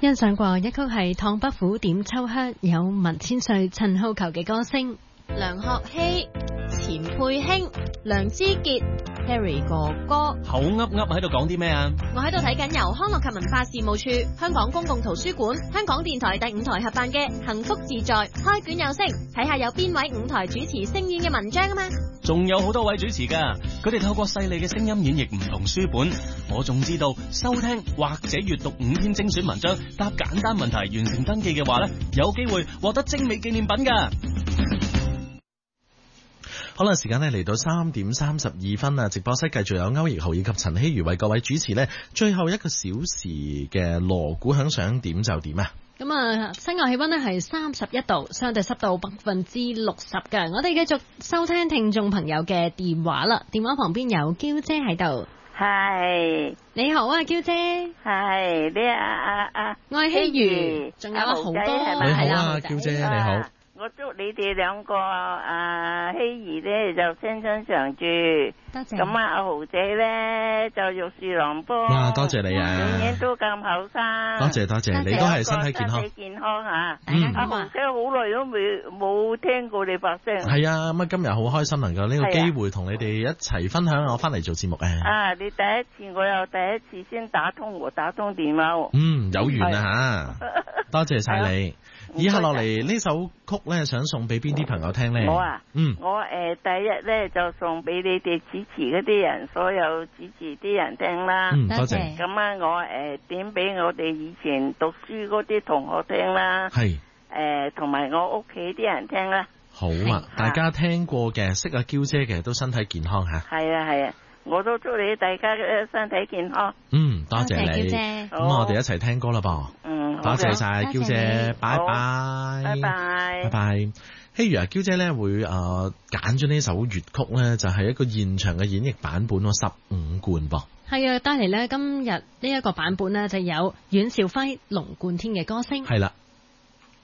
欣賞過一曲係《唐伯虎點秋香》，有文千歲、陳浩球嘅歌聲。 梁學希、錢佩卿、梁之傑、Harry 哥哥， 口噏噏喺度講啲咩啊？ 我喺度睇緊由康樂及文化事務處、香港公共圖書館、香港電台第5台合辦嘅《幸福自在》開卷有聲，睇下有邊位5台主持聲演嘅文章啊嘛。 仲有好多位主持噶，佢哋透過細膩嘅聲音演繹唔同書本。我仲知道收聽或者閱讀5篇精選文章，答簡單問題，完成登記嘅話呢，有機會獲得精美紀念品噶。 好啦，時間呢嚟到3點32分啦，直播室繼續有歐奕豪以及陳希如為各位主持呢，最後1個小時嘅鑼鼓響，想點就點啊！ 咁啊，室外氣溫呢係31度，相對濕度60%嘅。我哋繼續收聽聽眾朋友嘅電話啦，電話旁邊有嬌姐喺度。 係， 你好啊，嬌姐。 係，你我係希如，仲有阿豪哥， 你好啊，嬌姐你好。 我祝你哋兩個希兒咧就青春常駐， 多謝。 咁阿豪仔咧就玉樹臨風。 哇，多謝你啊！ 永遠都咁後生。 多謝，你都係身體健康。 身體健康啊！ 阿豪仔好耐都冇聽過你把聲。 係啊，咁今日好開心能夠呢個機會同你哋一齊分享我翻嚟做節目啊！ 啊，你第一次我又第一次先打通電話。 有緣啊吓，多謝晒你。以下落嚟呢首曲咧，想送俾邊啲朋友聽咧？ 我第一咧就送俾你哋主持嗰啲人，所有主持啲人聽啦。 多謝。 咁啊，我點俾我哋以前讀書嗰啲同學聽啦。 係。 同埋我屋企啲人聽啦。 好啊，大家聽過嘅，識阿嬌姐嘅都身體健康吓。 係啊，我都祝你大家嘅身體健康。 多謝你。咁我哋一齊聽歌啦噃。多謝晒嬌姐，拜拜。希如啊，嬌姐咧會揀咗呢首粵曲咧，就係一個現場嘅演繹版本喎，15貫噃。 係啊，帶嚟咧今日呢一個版本咧就有阮兆輝、龍貫天嘅歌聲。 係啦。